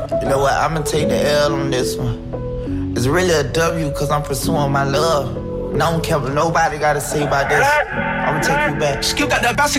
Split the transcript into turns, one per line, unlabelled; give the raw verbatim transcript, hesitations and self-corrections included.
You know what? I'ma take the L on this one. It's really a W cause I'm pursuing my love. And I don't care what nobody gotta say about this. I'ma take you back.
Skill got that bounce